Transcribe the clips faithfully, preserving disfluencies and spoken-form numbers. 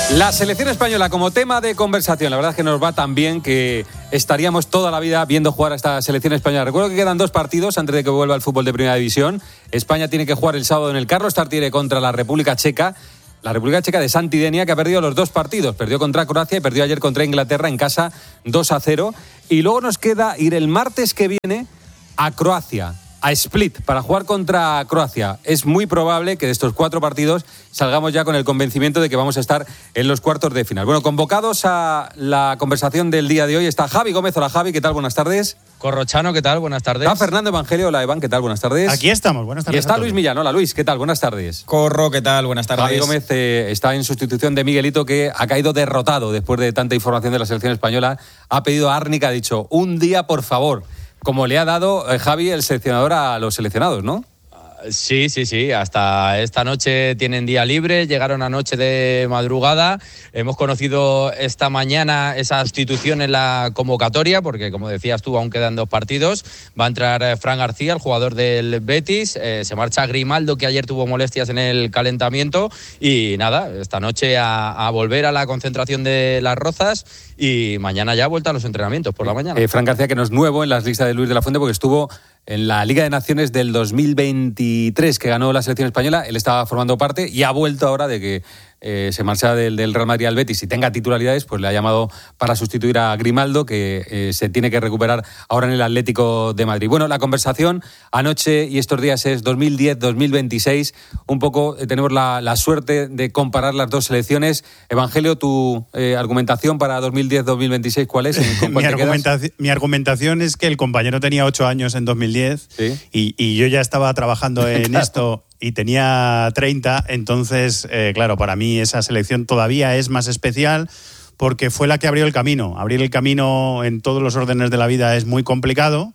La selección española como tema de conversación, la verdad es que nos va tan bien que estaríamos toda la vida viendo jugar a esta selección española. Recuerdo que quedan dos partidos antes de que vuelva el fútbol de Primera División. España tiene que jugar el sábado en el Carlos Tartiere contra la República Checa. La República Checa de Santi Denia, que ha perdido los dos partidos. Perdió contra Croacia y perdió ayer contra Inglaterra en casa dos a cero. Y luego nos queda ir el martes que viene a Croacia, a Split, para jugar contra Croacia. Es muy probable que de estos cuatro partidos salgamos ya con el convencimiento de que vamos a estar en los cuartos de final. Bueno, convocados a la conversación del día de hoy está Javi Gómez. Hola Javi, ¿qué tal? Buenas tardes. Corrochano, ¿qué tal? Buenas tardes. Está Fernando Evangelio. Hola Iván, ¿qué tal? Buenas tardes. Aquí estamos, buenas tardes. Y está Luis Millán. Hola Luis, ¿qué tal? Buenas tardes. Corro, ¿qué tal? Buenas tardes. Javi Gómez eh, está en sustitución de Miguelito, que ha caído derrotado después de tanta información de la selección española. Ha pedido a Árnica, ha dicho, un día por favor, como le ha dado eh, Javi, el seleccionador, a los seleccionados, ¿no? Sí, sí, sí. Hasta esta noche tienen día libre. Llegaron anoche de madrugada. Hemos conocido esta mañana esa sustitución en la convocatoria, porque como decías tú, aún quedan dos partidos. Va a entrar Fran García, el jugador del Betis. Eh, se marcha Grimaldo, que ayer tuvo molestias en el calentamiento. Y nada, esta noche a, a volver a la concentración de Las Rozas. Y mañana ya vuelta a los entrenamientos por la mañana. Eh, Fran García, que no es nuevo en las listas de Luis de la Fuente, porque estuvo en la Liga de Naciones del dos mil veintitrés, que ganó la selección española. Él estaba formando parte y ha vuelto ahora de que eh, se marcha del, del Real Madrid al Betis y tenga titularidades, pues le ha llamado para sustituir a Grimaldo, que eh, se tiene que recuperar ahora en el Atlético de Madrid. Bueno, la conversación anoche y estos días es dos mil diez dos mil veintiséis. Un poco eh, tenemos la, la suerte de comparar las dos selecciones. Evangelio, tu eh, argumentación para dos mil diez dos mil veintiséis, ¿cuál es? mi, argumentación, mi argumentación es que el compañero tenía ocho años en dos mil diez, ¿sí? y, y yo ya estaba trabajando en claro. esto y tenía treinta, entonces, eh, claro, para mí esa selección todavía es más especial porque fue la que abrió el camino. Abrir el camino en todos los órdenes de la vida es muy complicado.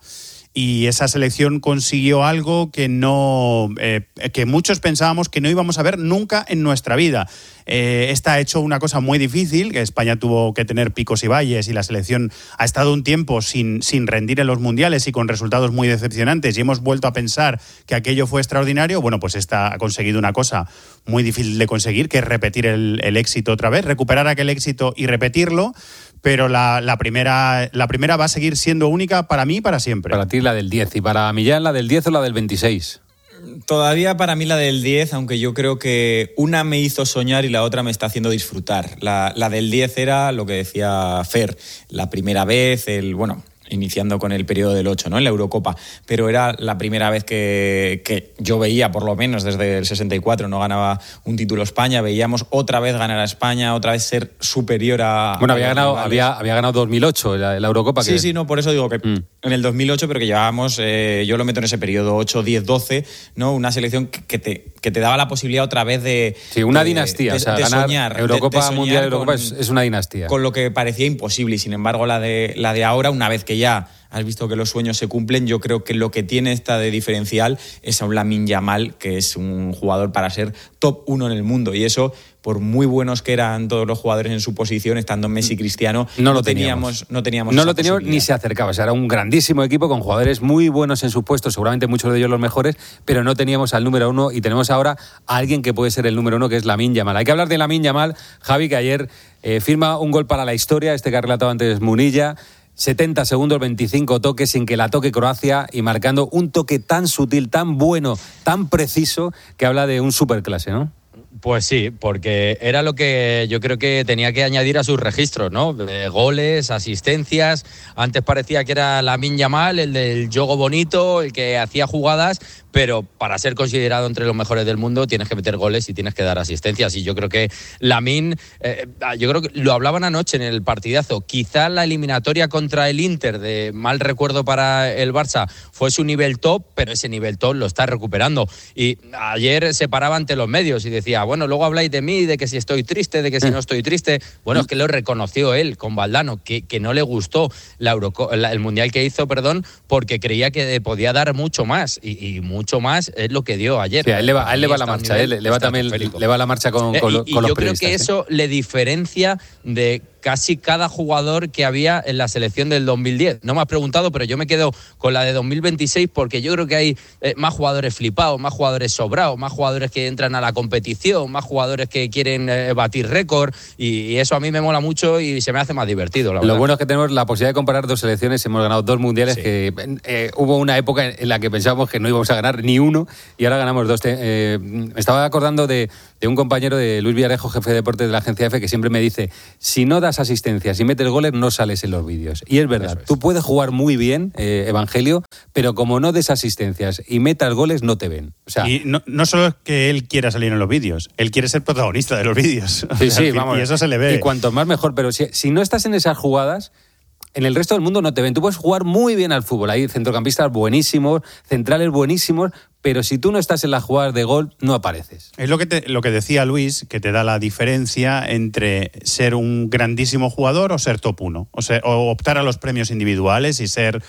Y esa selección consiguió algo que no eh, que muchos pensábamos que no íbamos a ver nunca en nuestra vida. Eh, esta ha hecho una cosa muy difícil, que España tuvo que tener picos y valles y la selección ha estado un tiempo sin, sin rendir en los mundiales y con resultados muy decepcionantes, y hemos vuelto a pensar que aquello fue extraordinario. Bueno, pues esta ha conseguido una cosa muy difícil de conseguir, que es repetir el, el éxito otra vez, recuperar aquel éxito y repetirlo. Pero la, la, primera, la primera va a seguir siendo única para mí y para siempre. Para ti la del diez, y para Millán la del diez o la del veintiséis. Todavía para mí la del diez, aunque yo creo que una me hizo soñar y la otra me está haciendo disfrutar. La, la del diez era lo que decía Fer, la primera vez, el bueno... iniciando con el periodo del ocho, ¿no? En la Eurocopa, pero era la primera vez que, que yo veía, por lo menos desde el sesenta y cuatro, no ganaba un título España, veíamos otra vez ganar a España, otra vez ser superior a... Bueno, había ganado, había, había ganado dos mil ocho la, la Eurocopa. Sí, que... sí, no, por eso digo que mm. en el dos mil ocho, pero que llevábamos, eh, yo lo meto en ese periodo ocho, diez, doce, ¿no? Una selección que te, que te daba la posibilidad otra vez de... Sí, una de, dinastía, de, o sea, de ganar soñar, Eurocopa, de, de soñar Mundial, Eurocopa con, es, es una dinastía. Con lo que parecía imposible, y sin embargo la de, la de ahora, una vez que ya has visto que los sueños se cumplen, yo creo que lo que tiene esta de diferencial es a un Lamine Yamal, que es un jugador para ser top uno en el mundo, y eso, por muy buenos que eran todos los jugadores en su posición, estando Messi y Cristiano, no lo no teníamos. teníamos, no teníamos no lo teníamos ni se acercaba. O sea, era un grandísimo equipo con jugadores muy buenos en sus puestos, seguramente muchos de ellos los mejores, pero no teníamos al número uno, y tenemos ahora a alguien que puede ser el número uno, que es Lamine Yamal. Hay que hablar de Lamine Yamal, Javi, que ayer eh, firma un gol para la historia, este que ha relatado antes Munilla. setenta segundos, veinticinco toques sin que la toque Croacia, y marcando un toque tan sutil, tan bueno, tan preciso, que habla de un superclase, ¿no? Pues sí, porque era lo que yo creo que tenía que añadir a sus registros, ¿no? Eh, goles, asistencias. Antes parecía que era Lamine Yamal, el del juego bonito, el que hacía jugadas, pero para ser considerado entre los mejores del mundo tienes que meter goles y tienes que dar asistencias. Y yo creo que Lamine, eh, yo creo que lo hablaban anoche en el partidazo, quizá la eliminatoria contra el Inter, de mal recuerdo para el Barça, fue su nivel top, pero ese nivel top lo está recuperando. Y ayer se paraba ante los medios y decía, bueno, luego habláis de mí, de que si estoy triste, de que si no estoy triste. Bueno, es que lo reconoció él con Valdano, que, que no le gustó la Euroco- la, el Mundial que hizo, perdón, porque creía que podía dar mucho más, y, y mucho más es lo que dio ayer. Sí, a él le va, a él le va la marcha, él, le va también le va la marcha con, con, eh, con y, los y yo periodistas. creo que ¿eh? eso le diferencia de casi cada jugador que había en la selección del dos mil diez. No me has preguntado, pero yo me quedo con la de dos mil veintiséis porque yo creo que hay eh, más jugadores flipados, más jugadores sobrados, más jugadores que entran a la competición, más jugadores que quieren eh, batir récord, y, y eso a mí me mola mucho y se me hace más divertido, la verdad. Lo bueno es que tenemos la posibilidad de comparar dos selecciones, hemos ganado dos mundiales, sí. que eh, hubo una época en la que pensábamos que no íbamos a ganar ni uno y ahora ganamos dos. Eh, me estaba acordando de, de un compañero de Luis Villarejo, jefe de deportes de la agencia F, que siempre me dice, si no das asistencias y metes goles no sales en los vídeos. Y es verdad, es. Tú puedes jugar muy bien, eh, Evangelio, pero como no des asistencias y metas goles no te ven. O sea, y no, no solo es que él quiera salir en los vídeos, él quiere ser protagonista de los vídeos. Sí, o sea, sí, vamos. Y eso se le ve. Y cuanto más mejor, pero si, si no estás en esas jugadas, en el resto del mundo no te ven. Tú puedes jugar muy bien al fútbol, hay centrocampistas buenísimos, centrales buenísimos, pero si tú no estás en las jugadas de gol, no apareces. Es lo que, te, lo que decía Luis, que te da la diferencia entre ser un grandísimo jugador o ser top uno. O sea, o optar a los premios individuales y ser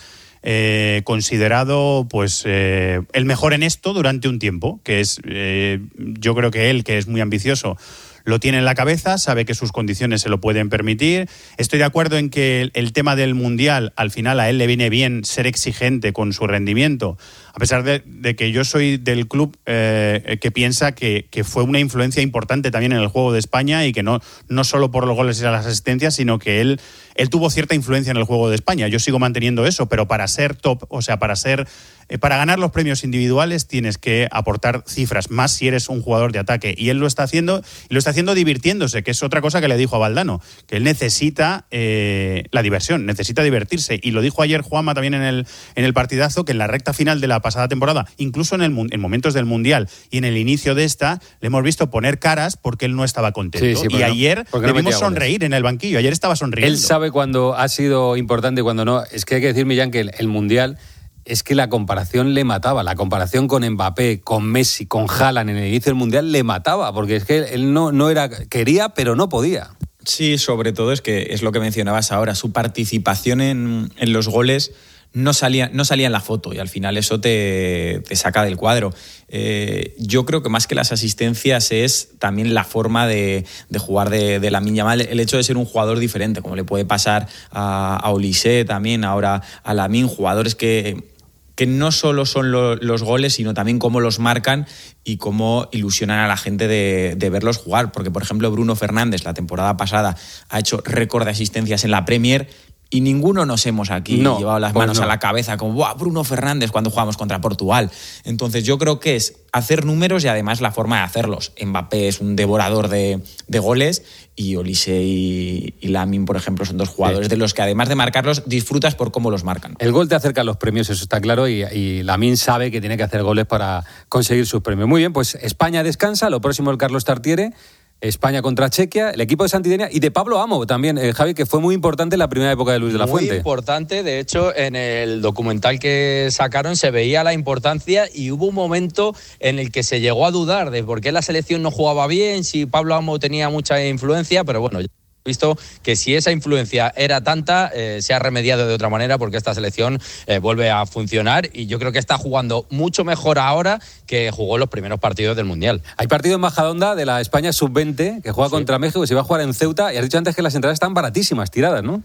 eh, considerado pues eh, el mejor en esto durante un tiempo, que es, eh, yo creo que él, que es muy ambicioso, lo tiene en la cabeza, sabe que sus condiciones se lo pueden permitir. Estoy de acuerdo en que el, el tema del Mundial, al final a él le viene bien ser exigente con su rendimiento, a pesar de, de que yo soy del club eh, que piensa que, que fue una influencia importante también en el juego de España y que no, no solo por los goles y las asistencias, sino que él, él tuvo cierta influencia en el juego de España. Yo sigo manteniendo eso, pero para ser top, o sea, para ser eh, para ganar los premios individuales tienes que aportar cifras, más si eres un jugador de ataque. Y él lo está haciendo, y lo está haciendo divirtiéndose, que es otra cosa que le dijo a Valdano, que él necesita eh, la diversión, necesita divertirse. Y lo dijo ayer Juanma también en el, en el partidazo, que en la recta final de la pasada temporada, incluso en, el, en momentos del Mundial y en el inicio de esta, le hemos visto poner caras porque él no estaba contento. Sí, sí, y no, ayer le no vimos sonreír goles en el banquillo, ayer estaba sonriendo. Él sabe cuando ha sido importante y cuando no. Es que hay que decir, Millán, que el, el Mundial... es que la comparación le mataba, la comparación con Mbappé, con Messi, con Haaland en el inicio del Mundial le mataba, porque es que él no, no era, quería, pero no podía. Sí, sobre todo es que es lo que mencionabas ahora, su participación en, en los goles no salía, no salía en la foto y al final eso te, te saca del cuadro. Eh, yo creo que más que las asistencias es también la forma de, de jugar de, de Lamine Yamal, el hecho de ser un jugador diferente, como le puede pasar a, a Olise también, ahora a Lamine, jugadores que... que no solo son lo, los goles, sino también cómo los marcan y cómo ilusionan a la gente de, de verlos jugar. Porque, por ejemplo, Bruno Fernández la temporada pasada ha hecho récord de asistencias en la Premier y ninguno nos hemos aquí no, llevado las manos no. a la cabeza como ¡buah, Bruno Fernández!, cuando jugamos contra Portugal. Entonces yo creo que es hacer números y además la forma de hacerlos. Mbappé es un devorador de, de goles y Olise y, y Lamine, por ejemplo, son dos jugadores sí. de los que además de marcarlos disfrutas por cómo los marcan. El gol te acerca a los premios, eso está claro, y, y Lamine sabe que tiene que hacer goles para conseguir sus premios. Muy bien, pues España descansa, lo próximo el Carlos Tartiere. España contra Chequia, el equipo de Santidenia y de Pablo Amo también, eh, Javi, que fue muy importante en la primera época de Luis de la Fuente. Muy importante, de hecho, en el documental que sacaron se veía la importancia y hubo un momento en el que se llegó a dudar de por qué la selección no jugaba bien, si Pablo Amo tenía mucha influencia, pero bueno... visto que si esa influencia era tanta, eh, se ha remediado de otra manera porque esta selección eh, vuelve a funcionar y yo creo que está jugando mucho mejor ahora que jugó los primeros partidos del Mundial. Hay partido en Majadahonda de la España sub veinte que juega sí. contra México, que se va a jugar en Ceuta y has dicho antes que las entradas están baratísimas, tiradas, ¿no?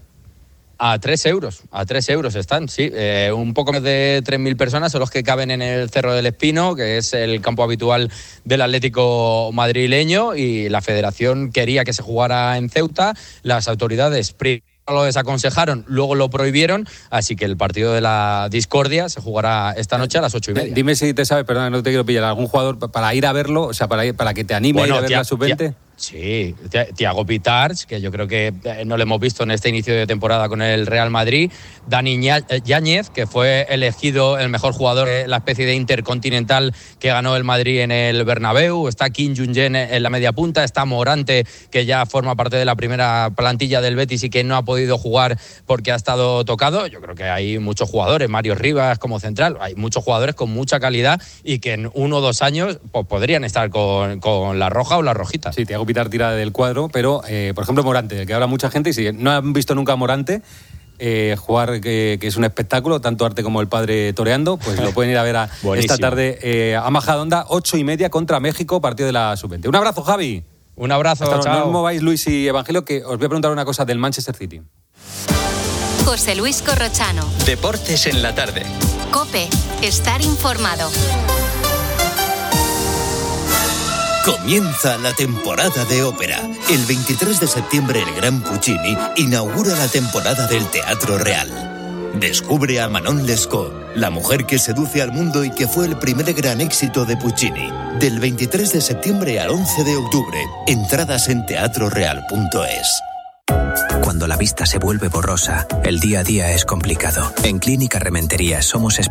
A tres euros, a tres euros están, sí. Eh, un poco más de tres mil personas son los que caben en el Cerro del Espino, que es el campo habitual del Atlético madrileño, y la federación quería que se jugara en Ceuta. Las autoridades lo desaconsejaron, luego lo prohibieron, así que el partido de la discordia se jugará esta noche a las ocho y media. Dime si te sabes, perdón, no te quiero pillar, algún jugador para ir a verlo, o sea, para, ir, para que te anime bueno, a ir a ver tía, la sub veinte. Tía. Sí, Thiago Pitarch, que yo creo que no lo hemos visto en este inicio de temporada con el Real Madrid. Dani Yáñez, que fue elegido el mejor jugador de la especie de intercontinental que ganó el Madrid en el Bernabéu. Está Kim Jong-un en la media punta. Está Morante, que ya forma parte de la primera plantilla del Betis y que no ha podido jugar porque ha estado tocado. Yo creo que hay muchos jugadores, Mario Rivas como central, hay muchos jugadores con mucha calidad y que en uno o dos años pues, podrían estar con, con la roja o la rojita. Sí, Thiago Pitar tira del cuadro, pero eh, por ejemplo Morante, del que habla mucha gente, y si no han visto nunca a Morante eh, jugar, que, que es un espectáculo, tanto arte como el padre toreando, pues lo pueden ir a ver a, esta tarde eh, a Majadahonda, ocho y media contra México, partido de la sub veinte. Un abrazo, Javi. Un abrazo, Hasta chao. No os mováis, Luis y Evangelio, que os voy a preguntar una cosa del Manchester City. José Luis Corrochano. Deportes en la tarde. COPE. Estar informado. Comienza la temporada de ópera. El veintitrés de septiembre el Gran Puccini inaugura la temporada del Teatro Real. Descubre a Manon Lescaut, la mujer que seduce al mundo y que fue el primer gran éxito de Puccini. Del veintitrés de septiembre al once de octubre. Entradas en teatro real punto es. Cuando la vista se vuelve borrosa, el día a día es complicado. En Clínica Rementería somos